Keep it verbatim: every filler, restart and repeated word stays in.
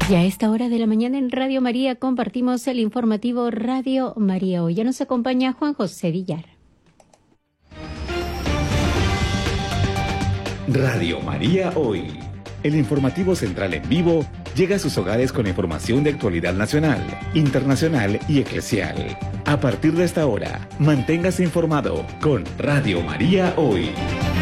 Y a esta hora de la mañana en Radio María compartimos el informativo Radio María. Hoy ya nos acompaña Juan José Villar. Radio María Hoy. El informativo central en vivo llega a sus hogares con información de actualidad nacional, internacional y eclesial. A partir de esta hora, manténgase informado con Radio María Hoy.